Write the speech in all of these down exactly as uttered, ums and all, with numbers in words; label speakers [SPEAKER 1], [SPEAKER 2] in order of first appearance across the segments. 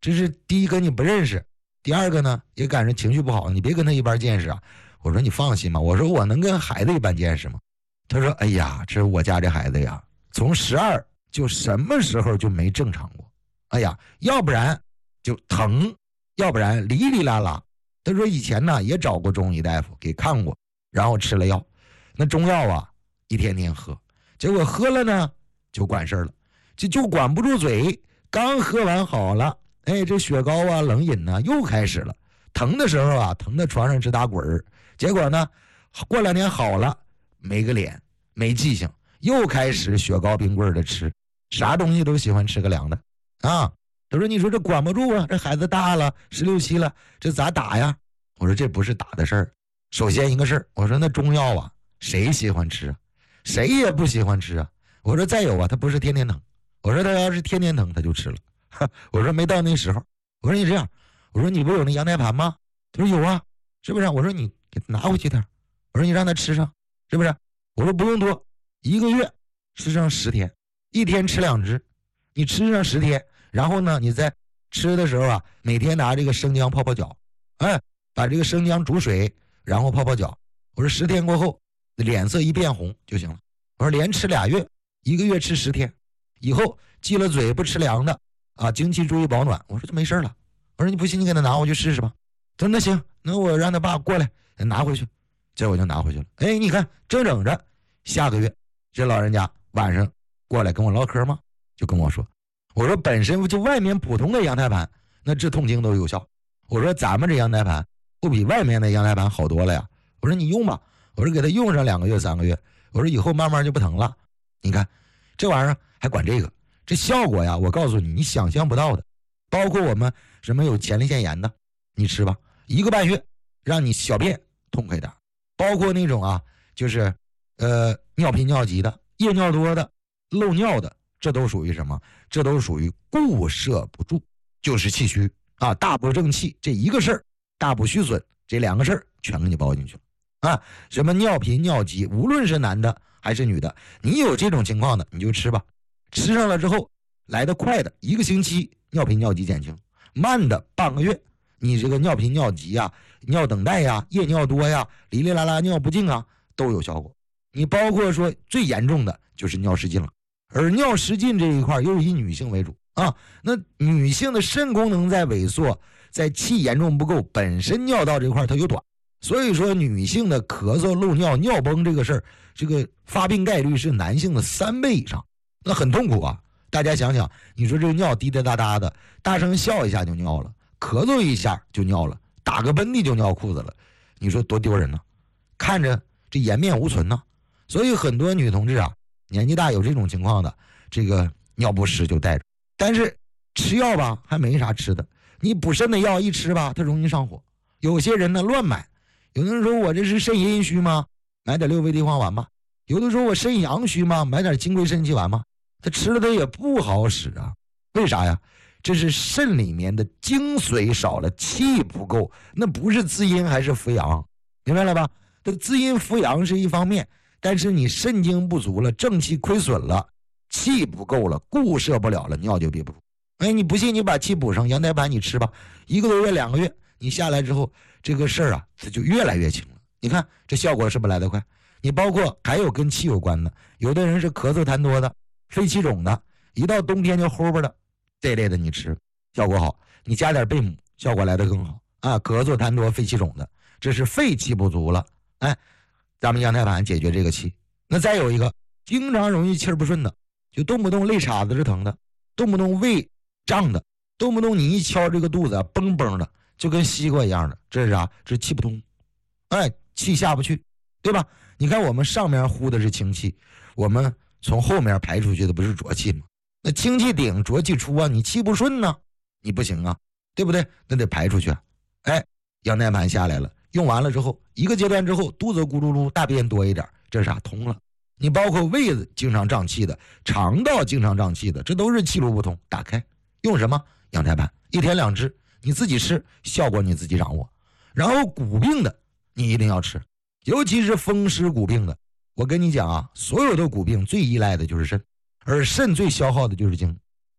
[SPEAKER 1] 这是第一个你不认识，第二个呢也赶上情绪不好，你别跟他一般见识啊。我说你放心吧，我说我能跟孩子一般见识吗？他说哎呀，这是我家这孩子呀，从十二就什么时候就没正常过，哎呀，要不然就疼，要不然哩哩啦啦。他说以前呢也找过中医大夫给看过，然后吃了药，那中药啊一天天喝，结果喝了呢就管事了，就就管不住嘴，刚喝完好了，哎，这雪糕啊冷饮呢又开始了，疼的时候啊疼在床上直打滚儿，结果呢过两天好了，没个脸没记性，又开始雪糕冰棍的吃，啥东西都喜欢吃个凉的啊。他说你说这管不住啊，这孩子大了十六七了，这咋打呀？我说这不是打的事儿，首先一个事儿，我说那中药啊谁喜欢吃啊？谁也不喜欢吃啊。我说再有啊，他不是天天疼，我说他要是天天疼他就吃了，我说没到那时候。我说你这样，我说你不有那羊胎盘吗？他说有啊，是不是？我说你给他拿回去点，我说你让他吃上，是不是？我说不用多，一个月吃上十天，一天吃两只，你吃上十天，然后呢你在吃的时候啊每天拿这个生姜泡泡脚，哎，把这个生姜煮水然后泡泡脚。我说十天过后脸色一变红就行了。我说连吃俩月，一个月吃十天，以后忌了嘴不吃凉的啊，经期注意保暖。我说就没事了。我说你不信你给他拿回去试试吧。他说那行，那我让他爸过来拿回去。结果我就拿回去了。哎，你看正整着，下个月这老人家晚上过来跟我唠嗑吗？就跟我说，我说本身就外面普通的羊胎盘那治痛经都有效，我说咱们这羊胎盘不比外面的羊胎盘好多了呀。我说你用吧，我说给他用上两个月三个月，我说以后慢慢就不疼了。你看这玩意儿还管这个，这效果呀我告诉你你想象不到的。包括我们什么有前列腺炎的，你吃吧，一个半月让你小便痛快点。包括那种啊就是呃尿频尿急的，夜尿多的，漏尿的，这都属于什么？这都属于固摄不住，就是气虚啊，大补正气这一个事儿，大补虚损这两个事儿全给你包进去了啊。什么尿频尿急，无论是男的还是女的，你有这种情况的你就吃吧。吃上了之后，来得快的一个星期尿频尿急减轻，慢的半个月，你这个尿频尿急呀、尿等待呀、夜尿多呀、哩哩啦啦尿不尽啊都有效果。你包括说最严重的就是尿失禁了，而尿失禁这一块又以女性为主啊。那女性的肾功能在萎缩，在气严重不够，本身尿道这块它又短，所以说女性的咳嗽漏尿尿崩这个事儿，这个发病概率是男性的三倍以上，那很痛苦啊。大家想想，你说这个尿滴滴答答的，大声笑一下就尿了，咳嗽一下就尿了，打个喷嚏就尿裤子了，你说多丢人呢？看着这颜面无存呢。所以很多女同志啊，年纪大有这种情况的，这个尿不湿就带着，但是吃药吧还没啥吃的，你补肾的药一吃吧它容易上火。有些人呢乱买，有的人说我这是肾阴虚吗？买点六味地黄丸吧。有的说我肾阳虚吗？买点金匮肾气丸吧。他吃了他也不好使啊，为啥呀？这是肾里面的精髓少了，气不够，那不是滋阴还是扶阳，明白了吧？它滋阴扶阳是一方面，但是你肾精不足了，正气亏损了，气不够了，固摄不了了，尿就憋不住。哎，你不信你把气补上，羊胎盘你吃吧，一个多月两个月你下来之后，这个事儿啊它就越来越轻了。你看这效果是不是来得快？你包括还有跟气有关的，有的人是咳嗽痰多的，肺气肿的，一到冬天就齁吧的，这类的你吃效果好。你加点贝母效果来得更好啊。咳嗽痰多肺气肿的，这是肺气不足了，哎，咱们羊胎盘解决这个气。那再有一个经常容易气儿不顺的，就动不动肋叉子是疼的，动不动胃胀的，动不动你一敲这个肚子啊嘣嘣的，就跟西瓜一样的，这是啥？这是气不通，哎，气下不去，对吧？你看我们上面呼的是清气，我们从后面排出去的不是浊气吗？那清气顶浊气出啊，你气不顺呢，你不行啊，对不对？那得排出去。哎，羊胎盘下来了，用完了之后，一个阶段之后，肚子咕噜噜，大便多一点，这是啥？通了。你包括胃子经常胀气的，肠道经常胀气的，这都是气路不通，打开用什么？羊胎盘，一天两支，你自己吃，效果你自己掌握。然后骨病的你一定要吃，尤其是风湿骨病的。我跟你讲啊，所有的骨病最依赖的就是肾，而肾最消耗的就是精。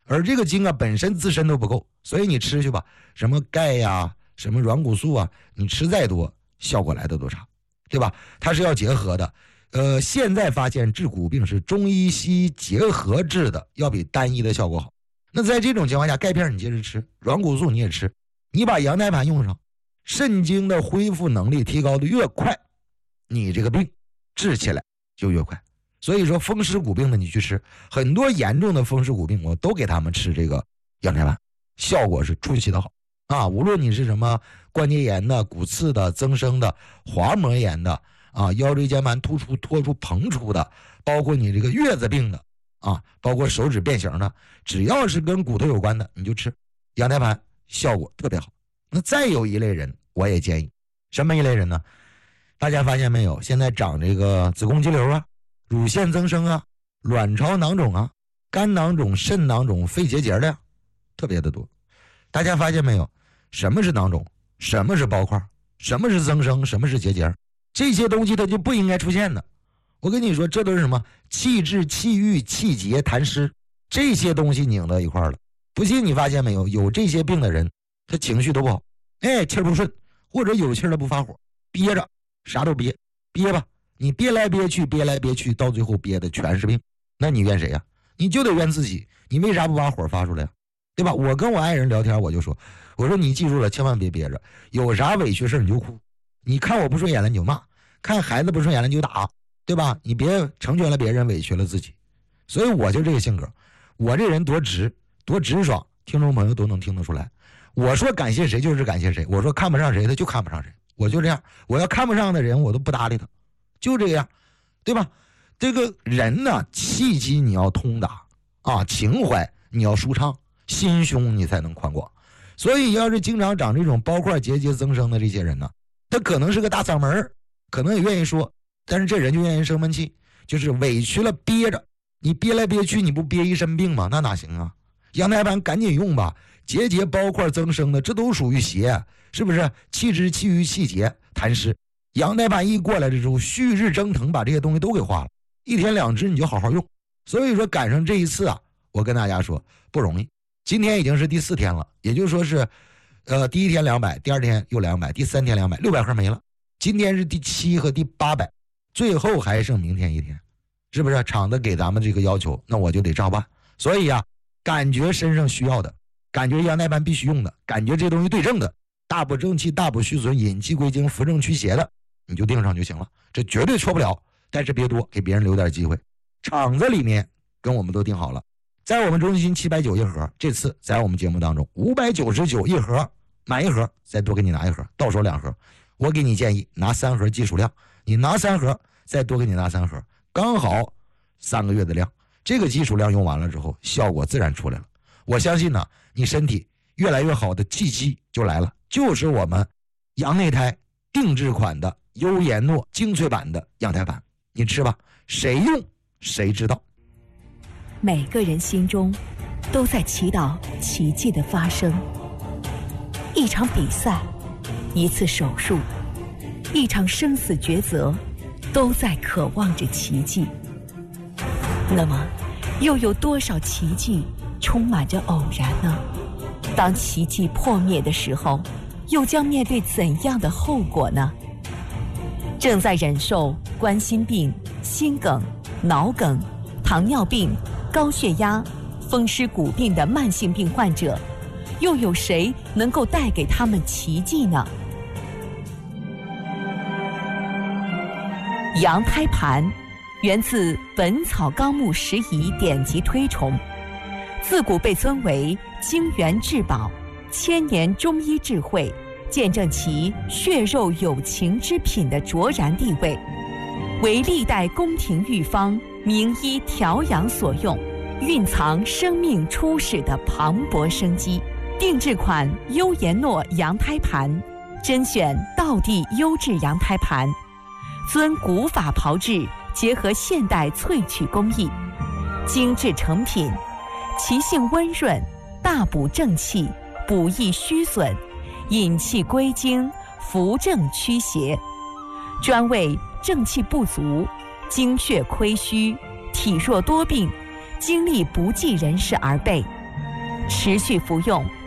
[SPEAKER 1] 而这个精啊本身自身都不够，所以你吃去吧，什么钙呀、什么软骨素啊，你吃再多，效果来的都差，对吧？它是要结合的。呃，现在发现治骨病是中医西医结合治的，要比单一的效果好。那在这种情况下，钙片你接着吃，软骨素你也吃，你把羊胎盘用上，肾精的恢复能力提高的越快，你这个病治起来就越快。所以说风湿骨病的你去吃，很多严重的风湿骨病我都给他们吃这个羊胎盘，效果是出奇的好啊！无论你是什么关节炎的、骨刺的、增生的、滑膜炎的啊，腰椎间盘突出、脱出、膨出的，包括你这个月子病的啊，包括手指变形的，只要是跟骨头有关的，你就吃羊胎盘，效果特别好。那再有一类人，我也建议，什么一类人呢？大家发现没有？现在长这个子宫肌瘤啊、乳腺增生啊、卵巢囊肿啊、肝囊肿、肾囊肿、肺结节的呀，特别的多。大家发现没有？什么是囊肿？什么是包块？什么是增生？什么是结节？这些东西它就不应该出现的。我跟你说，这都是什么？气滞、气郁、气结、痰湿，这些东西拧到一块了。不信你发现没有？有这些病的人，他情绪都不好，哎，气儿不顺，或者有气儿了不发火，憋着，啥都憋，憋吧。你憋来憋去，憋来憋去，到最后憋的全是病。那你怨谁呀？你就得怨自己。你为啥不把火发出来呀？对吧？我跟我爱人聊天，我就说，我说你记住了，千万别憋着，有啥委屈事你就哭，你看我不顺眼了你就骂，看孩子不顺眼了你就打，对吧？你别成全了别人，委屈了自己。所以我就这个性格，我这人多直多直爽，听众朋友都能听得出来。我说感谢谁就是感谢谁，我说看不上谁他就看不上谁，我就这样。我要看不上的人我都不搭理他，就这样，对吧？这个人呢，气机你要通达啊，情怀你要舒畅，心胸你才能宽广。所以要是经常长这种包块结节增生的这些人呢，他可能是个大嗓门，可能也愿意说，但是这人就愿意生闷气，就是委屈了憋着，你憋来憋去你不憋一身病吗？那哪行啊？羊胎盘赶紧用吧，结节包块增生的这都属于邪，是不是？气滞、气郁、气结、痰湿，羊胎盘一过来的时候，旭日蒸腾把这些东西都给化了，一天两支你就好好用。所以说赶上这一次啊，我跟大家说不容易。今天已经是第四天了，也就是说是呃第一天两百，第二天又两百，第三天两百，六百盒没了。今天是第七和第八百，最后还剩明天一天，是不是？厂子给咱们这个要求，那我就得照办。所以啊，感觉身上需要的，感觉羊胎盘必须用的，感觉这东西对症的，大补正气、大补虚损、引气归经、扶正驱邪的，你就定上就行了，这绝对错不了。但是别多，给别人留点机会。厂子里面跟我们都定好了，在我们中心七百九一盒，这次在我们节目当中五百九十九一盒，买一盒再多给你拿一盒，到手两盒。我给你建议拿三盒基础量，你拿三盒再多给你拿三盒，刚好三个月的量。这个基础量用完了之后，效果自然出来了。我相信呢，你身体越来越好的气机就来了，就是我们羊内胎定制款的优颜诺精粹版的羊胎盘，你吃吧，谁用谁知道。
[SPEAKER 2] 每个人心中都在祈祷奇迹的发生。一场比赛，一次手术，一场生死抉择，都在渴望着奇迹。那么，又有多少奇迹充满着偶然呢？当奇迹破灭的时候，又将面对怎样的后果呢？正在忍受冠心病、心梗、脑梗、糖尿病、高血压、风湿骨病的慢性病患者，又有谁能够带给他们奇迹呢？羊胎盘源自《本草纲目拾遗》典籍推崇，自古被尊为精元至宝，千年中医智慧，见证其血肉有情之品的卓然地位，为历代宫廷御方、名医调养所用，蕴藏生命初始的磅礴生机。定制款优颜诺羊胎盘，甄选道地优质羊胎盘，遵古法炮制，结合现代萃取工艺，精制成品，其性温润，大补正气，补益虚损，引气归经，扶正驱邪，专为正气不足、精血亏虚、体弱多病、精力不济人士而备。 持续服用